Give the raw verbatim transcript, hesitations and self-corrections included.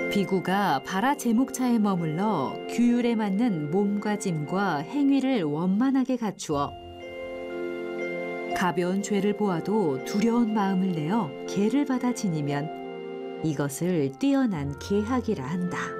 비구가 발화 제목차에 머물러 규율에 맞는 몸가짐과 행위를 원만하게 갖추어 가벼운 죄를 보아도 두려운 마음을 내어 계를 받아 지니면 이것을 뛰어난 계학이라 한다.